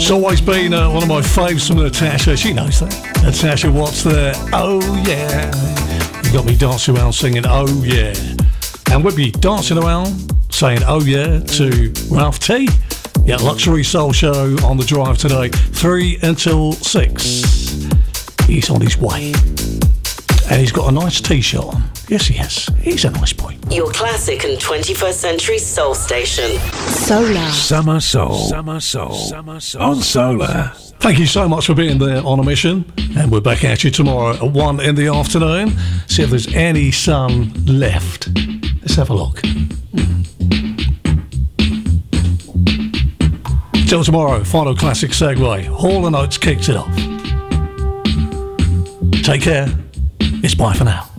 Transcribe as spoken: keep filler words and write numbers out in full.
It's always been uh, one of my faves from Natasha. She knows that. Natasha, what's there? Oh, yeah. You got me dancing around singing, oh, yeah. And we'll be dancing around saying, oh, yeah, to Ralph T. Yeah, Luxury Soul Show on the drive today, three until six. He's on his way. And he's got a nice t-shirt on. Yes, he has. He's a nice boy. Your classic and twenty-first century soul station. Solar. Summer Soul. Summer Soul. Summer Soul. On Solar. Thank you so much for being there on a mission. And we're back at you tomorrow at one in the afternoon. See if there's any sun left. Let's have a look. Till tomorrow, final classic segue. Hall and Oates kicks it off. Take care. It's bye for now.